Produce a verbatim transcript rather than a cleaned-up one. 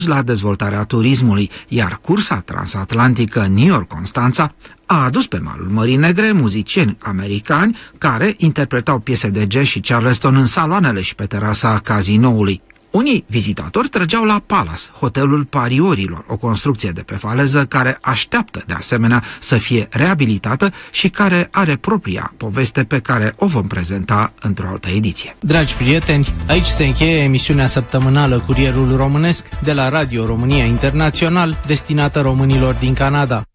la dezvoltarea turismului, iar cursa transatlantică New York-Constanța a adus pe malul Mării Negre muzicieni americani care interpretau piese de jazz și Charleston în saloanele și pe terasa cazinoului. Unii vizitatori trăgeau la Palace, hotelul pariorilor, o construcție de pe faleză care așteaptă de asemenea să fie reabilitată și care are propria poveste pe care o vom prezenta într-o altă ediție. Dragi prieteni, aici se încheie emisiunea săptămânală Curierul Românesc de la Radio România Internațional, destinată românilor din Canada.